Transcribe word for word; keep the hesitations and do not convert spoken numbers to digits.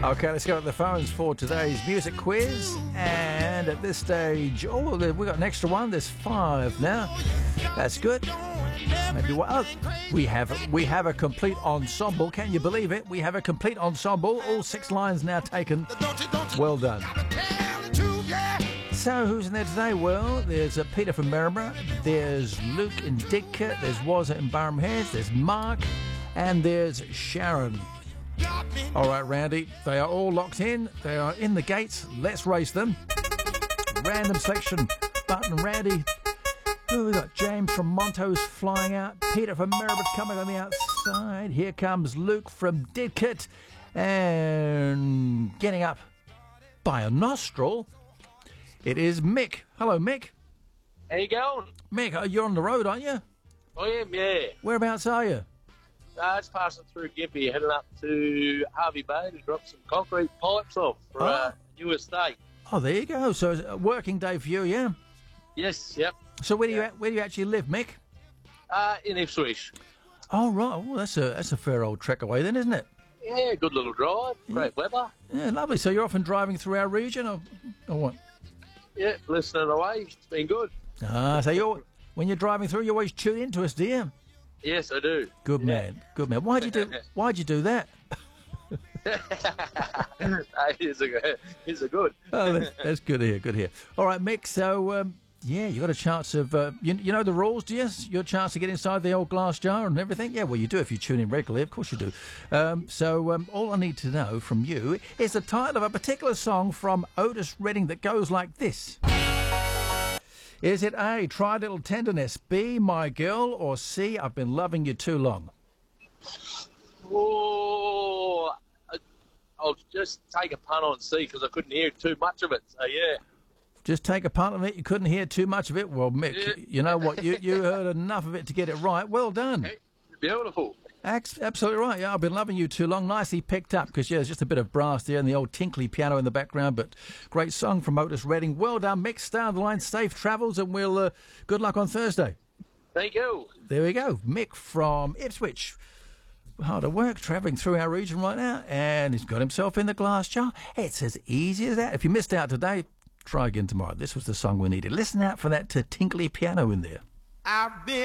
Okay, let's go to the phones for today's music quiz. And at this stage, oh, we got an extra one. There's five now. That's good. Maybe what? Oh, we have we have a complete ensemble. Can you believe it? We have a complete ensemble. All six lines now taken. Well done. So who's in there today? Well, there's uh, Peter from Maryborough. There's Luke in Didcot. There's Wazza in Barham Heads. There's Mark, and there's Sharon. All right, Randy. They are all locked in. They are in the gates. Let's race them. Random selection button, Randy. Oh, we got James from Montos flying out. Peter from Maryborough coming on the outside. Here comes Luke from Didcot. And getting up by a nostril, it is Mick. Hello, Mick. How you going? Mick, you're on the road, aren't you? I am, yeah. Whereabouts are you? Uh, it's passing through Gympie, heading up to Harvey Bay to drop some concrete pipes off for oh. uh, a new estate. Oh, there you go. So it's a working day for you, yeah? Yes, yep. So where do yeah. you where do you actually live, Mick? Uh, in Ipswich. Oh, right. Well, that's a that's a fair old trek away then, isn't it? Yeah, good little drive. Great yeah. weather. Yeah, lovely. So you're often driving through our region, or, or what? Yeah, listening away. It's been good. Ah, so you're when you're driving through, you always tune into us, do you? Yes, I do. Good yeah. man. Good man. Why'd you do Why'd you do that? Here's a here's a good. Oh, that's, that's good to hear. Good to hear. All right, Mick. So um, yeah, you got a chance of uh, you, you know the rules, do you? Your chance to get inside the old glass jar and everything. Yeah, well, you do if you tune in regularly. Of course you do. Um, so um, all I need to know from you is the title of a particular song from Otis Redding that goes like this. Is it A, Try a Little Tenderness, B, My Girl, or C, I've Been Loving You Too Long? Oh, I'll just take a punt on C because I couldn't hear too much of it. So, yeah. Just take a punt on it. You couldn't hear too much of it. Well, Mick, yeah. you know what? You you heard enough of it to get it right. Well done. Beautiful. Absolutely right. Yeah, I've been loving you too long. Nicely picked up because, yeah, there's just a bit of brass there and the old tinkly piano in the background. But great song from Otis Redding. Well done, Mick. Stay on the line. Safe travels and we'll uh, good luck on Thursday. Thank you. There we go. Mick from Ipswich. Hard at work, travelling through our region right now. And he's got himself in the glass jar. It's as easy as that. If you missed out today, try again tomorrow. This was the song we needed. Listen out for that uh, tinkly piano in there. I've been